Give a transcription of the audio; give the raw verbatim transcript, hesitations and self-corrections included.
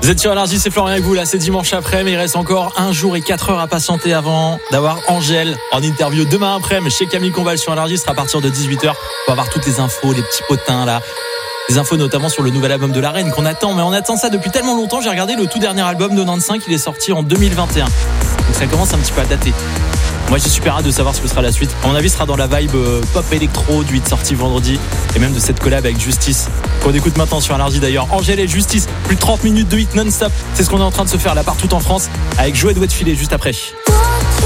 Vous êtes sur Énergie, c'est Florian avec vous. Là, c'est dimanche après, mais il reste encore un jour et quatre heures à patienter avant d'avoir Angèle en interview demain après-midi chez Camille Combal sur Énergie. Ce sera à partir de dix-huit heures. On va avoir toutes les infos, les petits potins là. Des infos notamment sur le nouvel album de La Reine qu'on attend. Mais on attend ça depuis tellement longtemps. J'ai regardé le tout dernier album de quatre-vingt-quinze. Il est sorti en deux mille vingt et un. Donc ça commence un petit peu à dater. Moi j'ai super hâte de savoir ce que sera la suite. À mon avis, ce sera dans la vibe pop électro du hit sorti vendredi et même de cette collab avec Justice qu'on écoute maintenant sur Énergie d'ailleurs. Angèle et Justice, plus de trente minutes de hit non-stop. C'est ce qu'on est en train de se faire là partout en France avec Joël Doigt de filer juste après.